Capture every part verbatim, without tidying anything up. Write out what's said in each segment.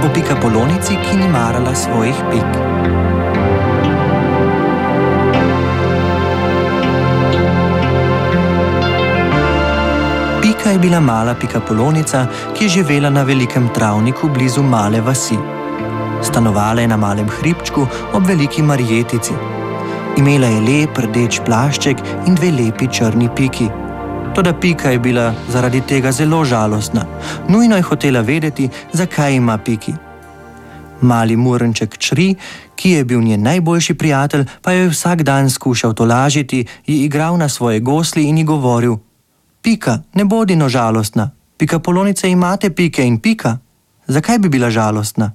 o pikapolonici, ki ni marala svojih pik. Pika je bila mala pikapolonica, ki je živela na velikem travniku blizu male vasi. Stanovala je na malem hribčku ob veliki marjetici. Imela je lep rdeč plašček in dve lepi črni piki. Toda Pika je bila zaradi tega zelo žalostna. Nujno je hotela vedeti, zakaj ima piki. Mali murnček Čri, ki je bil njen najboljši prijatelj, pa jo je vsak dan skušal tolažiti, ji igral na svoje gosli in ji govoril: Pika, ne bodi no žalostna. Pikapolonice imate pike in pika. Zakaj bi bila žalostna?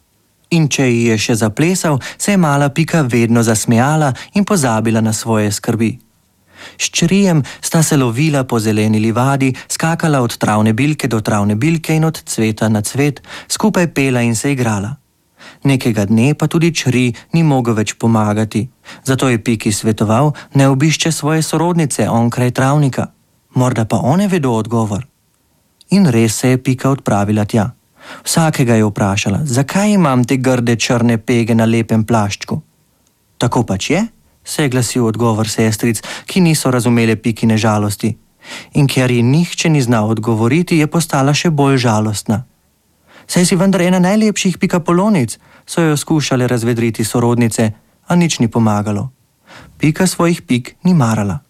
In če ji je še zaplesal, se je mala Pika vedno zasmejala in pozabila na svoje skrbi. S Črijem sta se lovila po zeleni livadi, skakala od travne bilke do travne bilke in od cveta na cvet, skupaj pela in se igrala. Nekega dne pa tudi Čri ni mogel več pomagati, zato je Piki svetoval, ne obišče svoje sorodnice onkraj travnika. Morda pa one vedo odgovor. In res se je Pika odpravila tja. Vsakega je vprašala, zakaj imam te grde črne pege na lepem plaščku. Tako pač je, se je glasil odgovor sestric, ki niso razumele Pikine žalosti. In ker ji nihče ni znal odgovoriti, je postala še bolj žalostna. Saj si vendar ena najlepših pikapolonic, so jo skušale razvedriti sorodnice, a nič ni pomagalo. Pika svojih pik ni marala.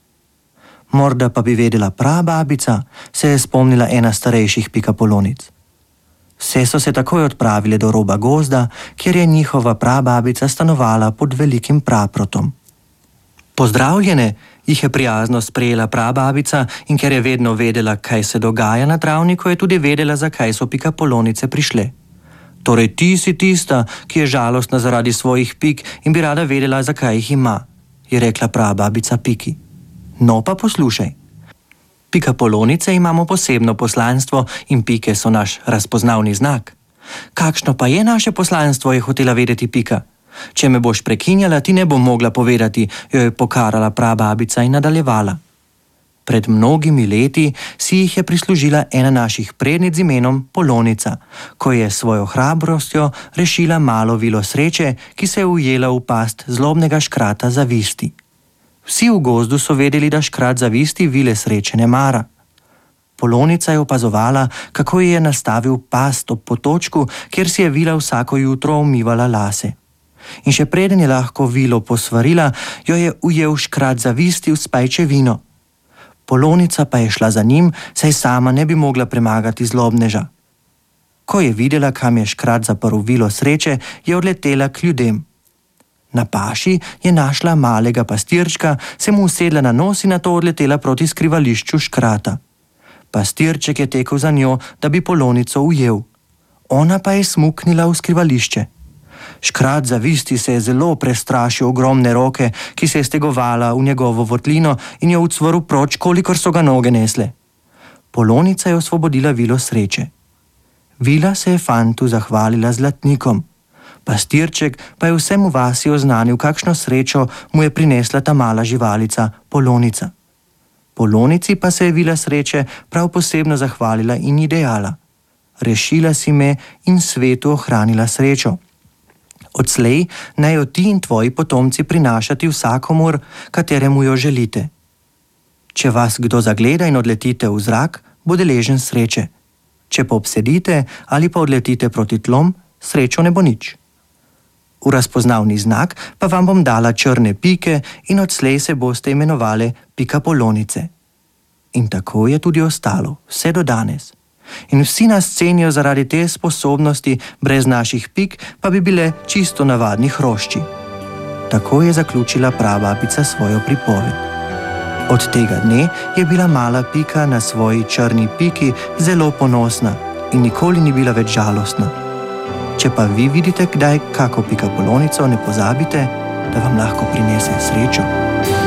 Morda pa bi vedela prababica, se je spomnila ena starejših pikapolonic. Vse so se takoj odpravile do roba gozda, kjer je njihova prababica stanovala pod velikim praprotom. Pozdravljene, jih je prijazno sprejela prababica in ker je vedno vedela, kaj se dogaja na travniku, je tudi vedela, zakaj so pikapolonice prišle. Torej ti si tista, ki je žalostna zaradi svojih pik in bi rada vedela, zakaj jih ima, je rekla prababica Piki. No pa poslušaj. Pikapolonice imamo posebno poslanstvo in pike so naš razpoznavni znak. Kakšno pa je naše poslanstvo, je hotela vedeti Pika. Če me boš prekinjala, ti ne bom mogla povedati, jo je pokarala prababica in nadaljevala. Pred mnogimi leti si jih je prislužila ena naših prednic z imenom Polonica, ko je svojo hrabrostjo rešila malo vilo sreče, ki se je ujela v past zlobnega škrata zavisti. Vsi v gozdu so vedeli, da škrat zavisti vile sreče ne mara. Polonica je opazovala, kako ji je nastavil past ob potočku, kjer si je vila vsako jutro umivala lase. In še preden je lahko vilo posvarila, jo je ujel škrat zavisti v spajčevino. Polonica pa je šla za njim, saj sama ne bi mogla premagati zlobneža. Ko je videla, kam je škrat zaprl vilo sreče, je odletela k ljudem. Na paši je našla malega pastirčka, se mu usedla na nos in nato odletela proti skrivališču škrata. Pastirček je tekel za njo, da bi Polonico ujel. Ona pa je smuknila v skrivališče. Škrat zavisti se je zelo prestrašil ogromne roke, ki se je stegovala v njegovo votlino in jo ucvrl proč, kolikor so ga noge nesle. Polonica je osvobodila vilo sreče. Vila se je fantu zahvalila zlatnikom. Pastirček pa je vsem v vasi oznanil, kakšno srečo mu je prinesla ta mala živalica Polonica. Polonici pa se je vila sreče prav posebno zahvalila in ji dejala: Rešila si me in svetu ohranila srečo. Odslej naj jo ti in tvoji potomci prinašati vsakomur, kateremu jo želite. Če vas kdo zagleda in odletite v zrak, bo deležen sreče. Če pa obsedite ali pa odletite proti tlom, srečo ne bo nič. V razpoznavni znak pa vam bom dala črne pike in odslej se boste imenovali pikapolonice. In tako je tudi ostalo, vse do danes. In vsi nas cenijo zaradi te sposobnosti, brez naših pik pa bi bile čisto navadni hrošči. Tako je zaključila prababica svojo pripoved. Od tega dne je bila mala Pika na svoji črni piki zelo ponosna in nikoli ni bila več žalostna. Če pa vi vidite kdaj kako pikapolonico, ne pozabite, da vam lahko prinese srečo.